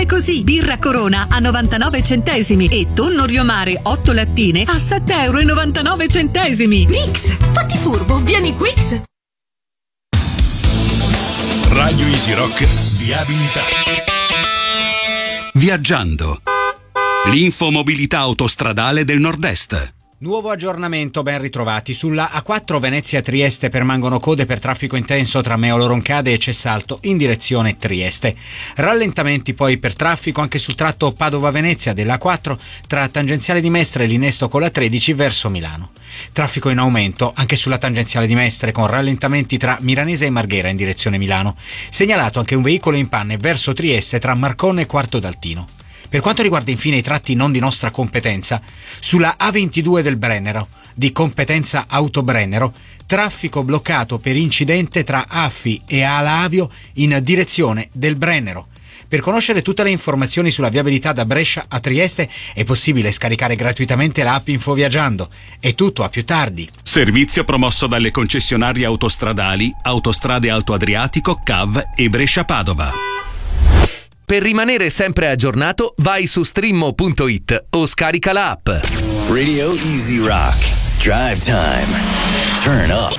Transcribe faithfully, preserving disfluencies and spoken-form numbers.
È così. Birra Corona a novantanove centesimi e tonno Rio Mare otto lattine a sette e novantanove centesimi. Rix, fatti furbo, vieni Quix. Radio Easy Rock Viabilità. Viaggiando. L'infomobilità autostradale del Nord-Est. Nuovo aggiornamento, ben ritrovati. Sulla A quattro Venezia-Trieste permangono code per traffico intenso tra Meolo Roncade e Cessalto in direzione Trieste. Rallentamenti poi per traffico anche sul tratto Padova-Venezia della A quattro tra tangenziale di Mestre e l'innesto con la tredici verso Milano. Traffico in aumento anche sulla tangenziale di Mestre con rallentamenti tra Miranese e Marghera in direzione Milano. Segnalato anche un veicolo in panne verso Trieste tra Marcone e Quarto d'Altino. Per quanto riguarda infine i tratti non di nostra competenza, sulla A ventidue del Brennero, di competenza Autobrennero, traffico bloccato per incidente tra Affi e Alavio in direzione del Brennero. Per conoscere tutte le informazioni sulla viabilità da Brescia a Trieste è possibile scaricare gratuitamente l'app Infoviaggiando. È tutto, a più tardi. Servizio promosso dalle concessionarie autostradali Autostrade Alto Adriatico, C A V e Brescia Padova. Per rimanere sempre aggiornato, vai su streammo punto it o scarica la app. Radio Easy Rock. Drive time. Turn up